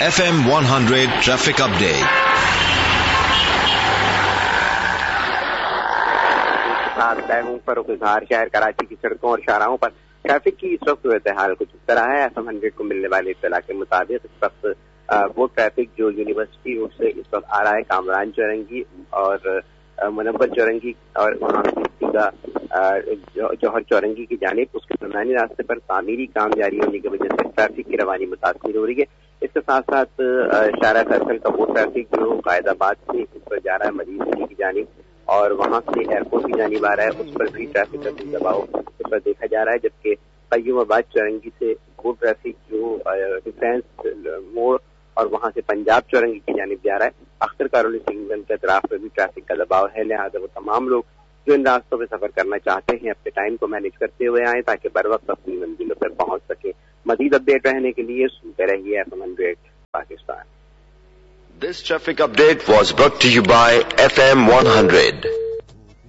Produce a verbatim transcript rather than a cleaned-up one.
F M one hundred traffic اپ date. میں ہوں فروخ اظہار شہر کراچی کی سڑکوں اور شاہراہوں پر ٹریفک کی اس وقت صورتحال کچھ اس طرح ہے. ایف ایم ہنڈریڈ کو ملنے والے اطلاع کے مطابق اس وقت وہ ٹریفک جو یونیورسٹی روڈ سے اس وقت آ رہا ہے کامران چورنگی اور منور چورنگی اور وہاں کا جوہر چورنگی کی جانب اس کے درمیانی راستے پر تعمیری کام جاری ہونے کی وجہ سے ٹریفک کی روانی متاثر ہو رہی ہے. اس کے ساتھ ساتھ شارع فیصل کا وہ ٹریفک جو قائد آباد سے اس پر جا رہا ہے مدینہ سٹی کی جانب اور وہاں سے ایئرپورٹ کی جانب آ رہا ہے اس پر بھی ٹریفک کا دباؤ اس پر دیکھا جا رہا ہے. جبکہ قیوم آباد چورنگی سے وہ ٹریفک جو ڈیفینس موڑ اور وہاں سے پنجاب چورنگی کی جانب جا رہا ہے اختر کارول سنگل کے اطراف پر بھی ٹریفک کا دباؤ ہے. لہٰذا وہ تمام لوگ جو ان راستوں پہ سفر کرنا چاہتے ہیں اپنے ٹائم کو مینج کرتے ہوئے آئیں تاکہ بر وقت اپنی منزلوں پر پہنچ سکے. مزید اپڈیٹ رہنے کے لیے سنتے رہیے F M hundred Pakistan. This traffic update was brought to you by F M one hundred.